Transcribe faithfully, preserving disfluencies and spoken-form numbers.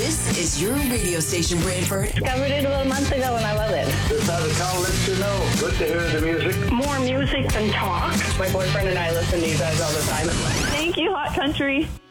This is your radio station, Brantford. Discovered it about a month ago and I love it. Just out of town lets you know. Good to hear the music. More music than talk. My boyfriend and I listen to you guys all the time. Thank you, Hot Country.